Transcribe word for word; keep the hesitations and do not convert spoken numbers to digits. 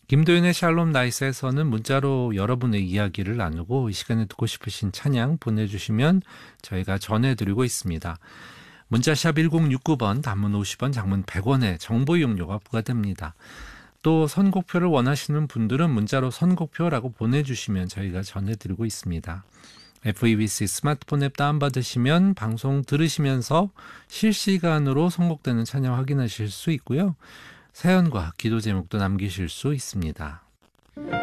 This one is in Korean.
김도윤의 샬롬 나이스에서는 문자로 여러분의 이야기를 나누고 이 시간에 듣고 싶으신 찬양 보내주시면 저희가 전해드리고 있습니다. 문자샵 일공육구 번, 단문 오십 원, 장문 백 원의 정보 이용료가 부과됩니다. 또 선곡표를 원하시는 분들은 문자로 선곡표라고 보내주시면 저희가 전해드리고 있습니다. 에프이비씨 스마트폰 앱 다운받으시면 방송 들으시면서 실시간으로 선곡되는 찬양 확인하실 수 있고요. 사연과 기도 제목도 남기실 수 있습니다.